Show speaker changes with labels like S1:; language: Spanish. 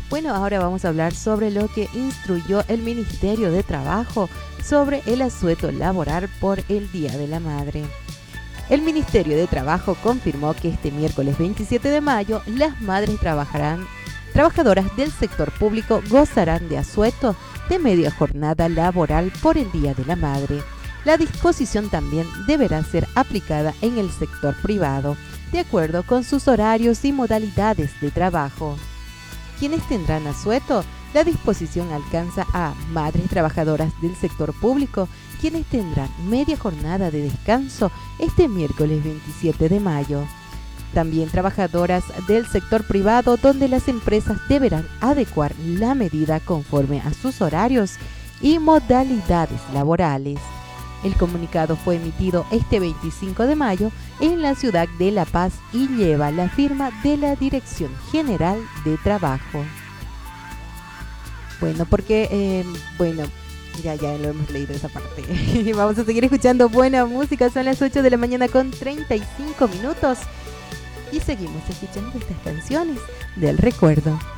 S1: Bueno, ahora vamos a hablar sobre lo que instruyó el Ministerio de Trabajo sobre el asueto laboral por el Día de la Madre. El Ministerio de Trabajo confirmó que este miércoles 27 de mayo las madres trabajadoras del sector público gozarán de asueto de media jornada laboral por el Día de la Madre. La disposición también deberá ser aplicada en el sector privado, de acuerdo con sus horarios y modalidades de trabajo. ¿Quiénes tendrán asueto? La disposición alcanza a madres trabajadoras del sector público, quienes tendrán media jornada de descanso este miércoles 27 de mayo. También trabajadoras del sector privado, donde las empresas deberán adecuar la medida conforme a sus horarios y modalidades laborales. El comunicado fue emitido este 25 de mayo en la ciudad de La Paz y lleva la firma de la Dirección General de Trabajo. Bueno, porque, ya lo hemos leído esa parte. Vamos a seguir escuchando buena música, son las 8 de la mañana con 35 minutos y seguimos escuchando estas canciones del recuerdo.